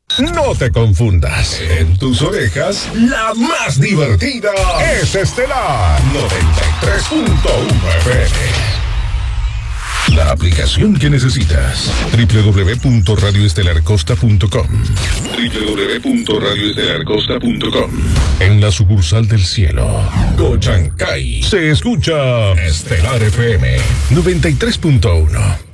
No te confundas. En tus orejas, la más divertida es Estelar 93.1 FM. La aplicación que necesitas. www.radioestelarcosta.com. www.radioestelarcosta.com. En la sucursal del cielo, Cochancay, se escucha Estelar FM 93.1.